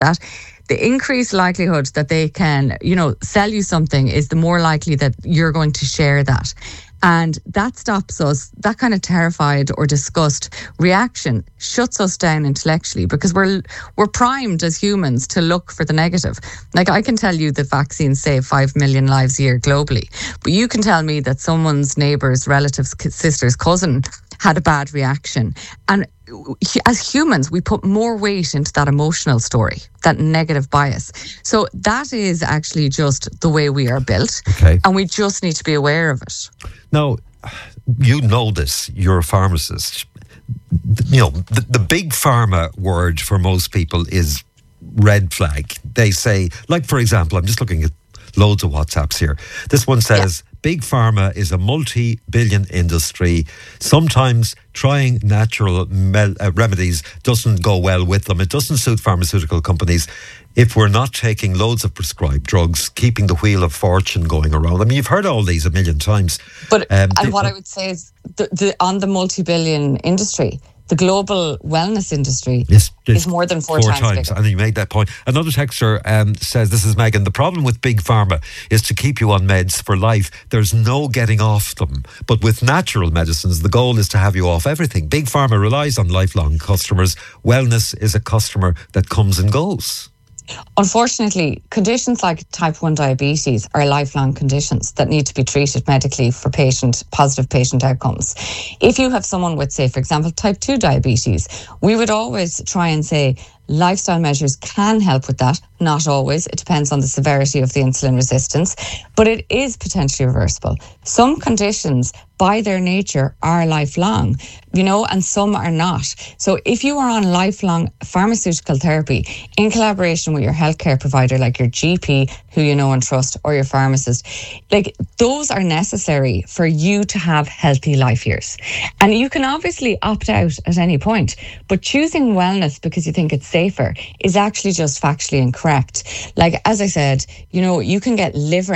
that, the increased likelihood that they can, sell you something is the more likely that you're going to share that. And that stops us, that kind of terrified or disgust reaction shuts us down intellectually, because we're primed as humans to look for the negative. Like, I can tell you that vaccines save 5 million lives a year globally, but you can tell me that someone's neighbour's relative's sister's cousin had a bad reaction. And as humans, we put more weight into that emotional story, that negative bias. So that is actually just the way we are built. Okay. And we just need to be aware of it. Now, you know this, you're a pharmacist. The big pharma word for most people is red flag. They say, like, for example, I'm just looking at loads of WhatsApps here. This one says, Big pharma is a multi-billion industry. Sometimes trying natural remedies doesn't go well with them. It doesn't suit pharmaceutical companies if we're not taking loads of prescribed drugs, keeping the wheel of fortune going around. I mean, you've heard all these a million times. But what I would say is, on the multi-billion industry, the global wellness industry is more than four times bigger. And you made that point. Another texter says, this is Megan, the problem with big pharma is to keep you on meds for life. There's no getting off them. But with natural medicines, the goal is to have you off everything. Big pharma relies on lifelong customers. Wellness is a customer that comes and goes. Unfortunately, conditions like type 1 diabetes are lifelong conditions that need to be treated medically for positive patient outcomes. If you have someone with, say, for example, type 2 diabetes, we would always try and say lifestyle measures can help with that. Not always. It depends on the severity of the insulin resistance, but it is potentially reversible. Some conditions, by their nature, are lifelong, and some are not. So if you are on lifelong pharmaceutical therapy in collaboration with your healthcare provider, like your GP, who you know and trust, or your pharmacist, like, those are necessary for you to have healthy life years. And you can obviously opt out at any point, but choosing wellness because you think it's safer is actually just factually incorrect. Like, as I said, you can get liver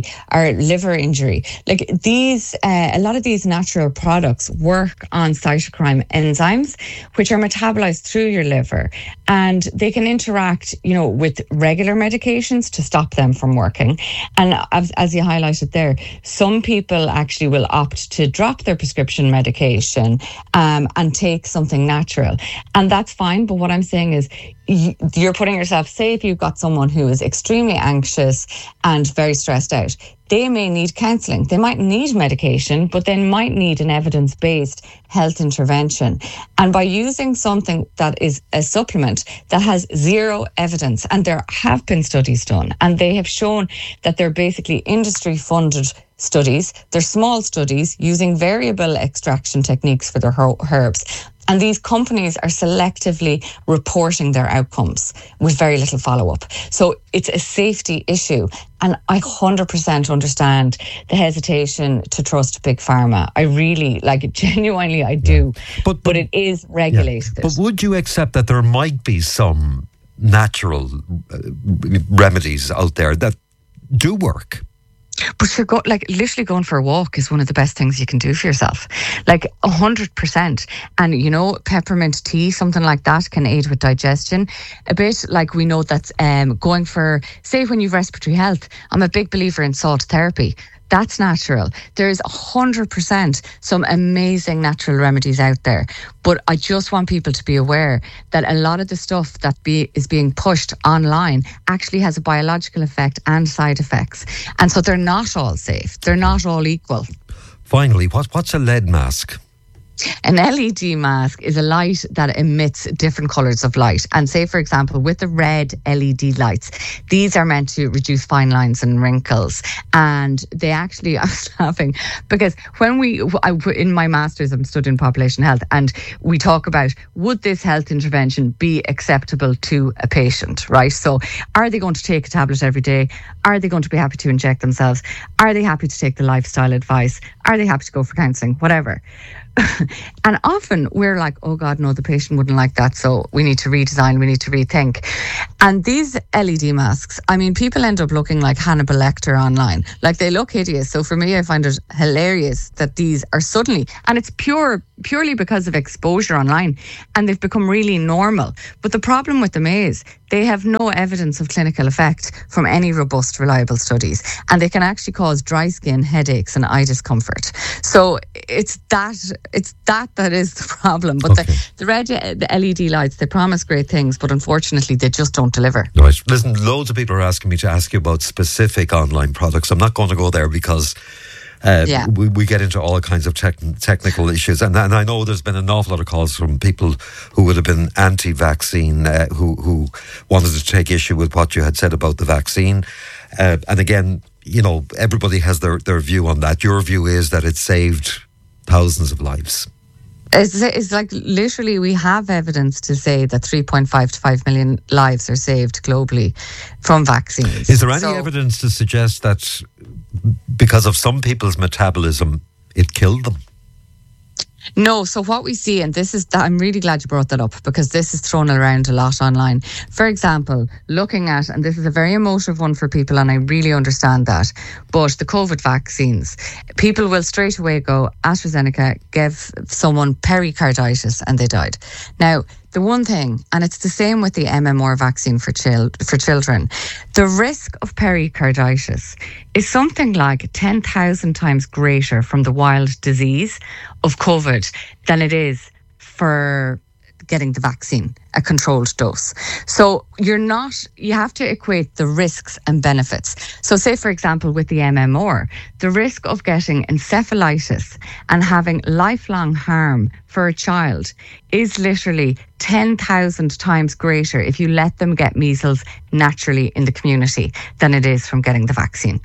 injury. Like, these, a lot of these natural products work on cytochrome enzymes, which are metabolized through your liver, and they can interact, with regular medications to stop them from working. And as you highlighted there, some people actually will opt to drop their prescription medication and take something natural. And that's fine. But what I'm saying is, you're putting yourself, say if you've got someone who is extremely anxious and very stressed out, they may need counselling. They might need medication, but they might need an evidence-based health intervention. And by using something that is a supplement that has zero evidence, and there have been studies done, and they have shown that they're basically industry-funded studies. They're small studies using variable extraction techniques for their herbs. And these companies are selectively reporting their outcomes with very little follow-up. So it's a safety issue. And I 100% understand the hesitation to trust Big Pharma. I really, genuinely I do. But it is regulated. Yeah. But would you accept that there might be some natural remedies out there that do work? But literally going for a walk is one of the best things you can do for yourself. 100%. And, peppermint tea, something like that, can aid with digestion. A bit like we know that going for, say when you've respiratory health, I'm a big believer in salt therapy. That's natural. There's 100% some amazing natural remedies out there. But I just want people to be aware that a lot of the stuff that is being pushed online actually has a biological effect and side effects. And so they're not all safe. They're not all equal. Finally, what's a lead mask? An LED mask is a light that emits different colours of light. And say, for example, with the red LED lights, these are meant to reduce fine lines and wrinkles. And they actually, I was laughing because when in my master's, I'm studying population health, and we talk about, would this health intervention be acceptable to a patient, right? So are they going to take a tablet every day? Are they going to be happy to inject themselves? Are they happy to take the lifestyle advice? Are they happy to go for counselling? Whatever. And often we're like, oh God, no, the patient wouldn't like that. So we need to redesign, we need to rethink. And these LED masks, I mean, people end up looking like Hannibal Lecter online. Like, they look hideous. So for me, I find it hilarious that these are suddenly, and it's purely because of exposure online, and they've become really normal. But the problem with them is they have no evidence of clinical effect from any robust, reliable studies. And they can actually cause dry skin, headaches and eye discomfort. So it's that is the problem. But the LED lights, they promise great things, but unfortunately they just don't deliver. Right. Listen, loads of people are asking me to ask you about specific online products. I'm not going to go there because we get into all kinds of technical issues, and I know there's been an awful lot of calls from people who would have been anti-vaccine, who wanted to take issue with what you had said about the vaccine. And again, you know, everybody has their view on that. Your view is that it saved thousands of lives. It's like literally we have evidence to say that 3.5 to 5 million lives are saved globally from vaccines. Is there any evidence to suggest that because of some people's metabolism, it killed them? No, so what we see, and this is, I'm really glad you brought that up because this is thrown around a lot online. For example, looking at, and this is a very emotive one for people and I really understand that, but the COVID vaccines, people will straight away go, AstraZeneca gave someone pericarditis and they died. Now, the one thing, and it's the same with the MMR vaccine for children, the risk of pericarditis is something like 10,000 times greater from the wild disease of COVID than it is for getting the vaccine, a controlled dose. So you have to equate the risks and benefits. So say, for example, with the MMR, the risk of getting encephalitis and having lifelong harm for a child is literally 10,000 times greater if you let them get measles naturally in the community than it is from getting the vaccine.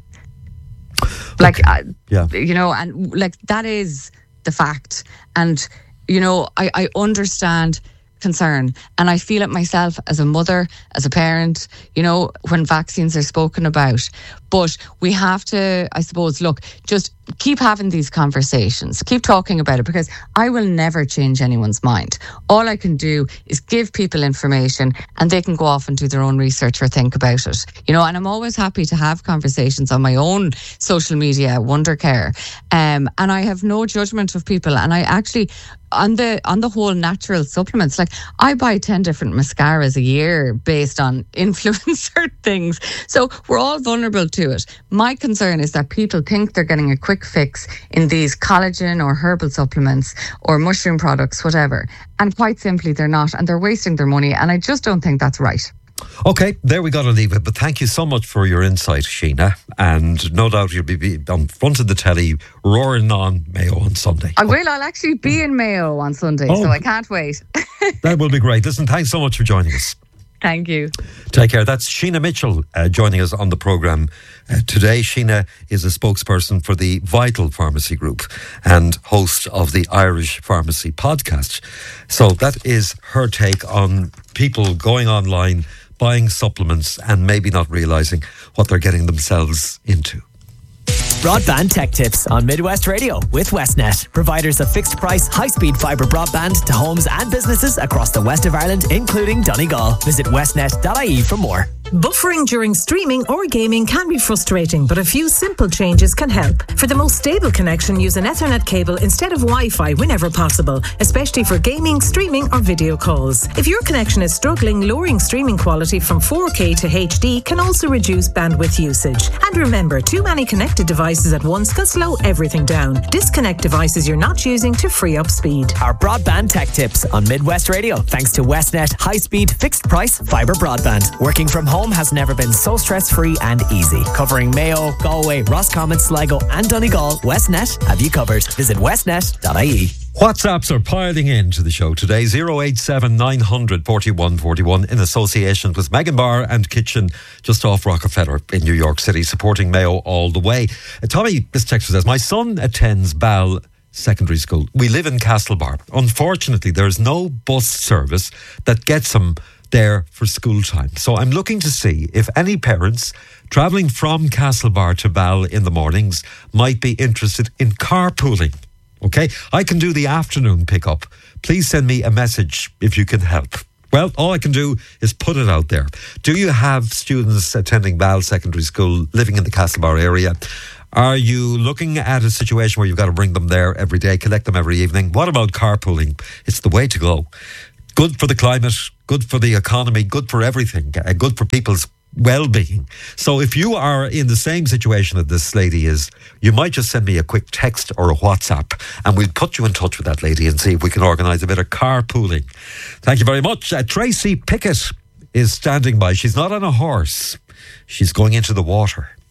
You know, and like that is the fact. And, you know, I understand concern, and I feel it myself as a mother, as a parent, you know, when vaccines are spoken about. But we have to, I suppose, look, just keep having these conversations, keep talking about it, because I will never change anyone's mind. All I can do is give people information and they can go off and do their own research or think about it. You know, and I'm always happy to have conversations on my own social media, Wondercare. And I have no judgment of people. And I actually, on the whole natural supplements, like I buy 10 different mascaras a year based on influencer things. So we're all vulnerable to it. My concern is that people think they're getting a quick fix in these collagen or herbal supplements or mushroom products, whatever. And quite simply, they're not. And they're wasting their money. And I just don't think that's right. Okay, there we got to leave it. But thank you so much for your insight, Sheena. And no doubt you'll be on front of the telly roaring on Mayo on Sunday. I will. I'll actually be in Mayo on Sunday, so I can't wait. That will be great. Listen, thanks so much for joining us. Thank you. Take care. That's Sheena Mitchell joining us on the programme today. Sheena is a spokesperson for the Vital Pharmacy Group and host of the Irish Pharmacy podcast. So that is her take on people going online, buying supplements and maybe not realising what they're getting themselves into. Broadband Tech Tips on Midwest Radio with Westnet, providers of fixed price, high-speed fibre broadband to homes and businesses across the west of Ireland, including Donegal. Visit westnet.ie for more. Buffering during streaming or gaming can be frustrating, but a few simple changes can help. For the most stable connection, use an Ethernet cable instead of Wi-Fi whenever possible, especially for gaming, streaming or video calls. If your connection is struggling, lowering streaming quality from 4K to HD can also reduce bandwidth usage. And remember, too many connected devices at once can slow everything down. Disconnect devices you're not using to free up speed. Our Broadband Tech Tips on Midwest Radio, thanks to Westnet high-speed, fixed-price fibre broadband. Working from home has never been so stress-free and easy. Covering Mayo, Galway, Roscommon, Sligo and Donegal, Westnet have you covered. Visit westnet.ie. WhatsApps are piling into the show today. 087 900 41 41 in association with Megan Bar and Kitchen just off Rockefeller in New York City, supporting Mayo all the way. Tommy, this texter says, my son attends Ball Secondary School. We live in Castlebar. Unfortunately, there's no bus service that gets him there for school time. So I'm looking to see if any parents travelling from Castlebar to Ball in the mornings might be interested in carpooling. Okay? I can do the afternoon pickup. Please send me a message if you can help. Well, all I can do is put it out there. Do you have students attending Ball Secondary School living in the Castlebar area? Are you looking at a situation where you've got to bring them there every day, collect them every evening? What about carpooling? It's the way to go. Good for the climate, good for the economy, good for everything, good for people's well-being. So if you are in the same situation that this lady is, you might just send me a quick text or a WhatsApp and we'll put you in touch with that lady and see if we can organise a bit of carpooling. Thank you very much. Tracy Pickett is standing by. She's not on a horse. She's going into the water.